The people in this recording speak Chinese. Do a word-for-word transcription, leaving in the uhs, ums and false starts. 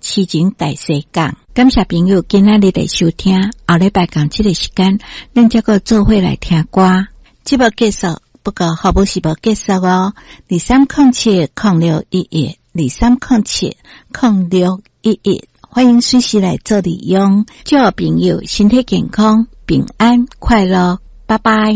痴情大世界。感谢朋友今仔日的收听，后礼拜同这个时间，咱再个做伙来听歌。节目结束，不过好不是无结束哦。二三空七空六一一，二三空七空六一一，欢迎随时来做利用。祝朋友身体健康、平安、快乐，拜拜。